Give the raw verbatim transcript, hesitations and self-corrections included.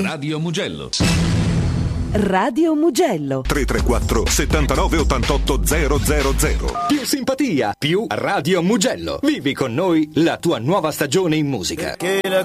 Radio Mugello. Radio Mugello tre tre quattro settantanove ottantotto zero zero zero. Più simpatia, più Radio Mugello. Vivi con noi la tua nuova stagione in musica. Perché la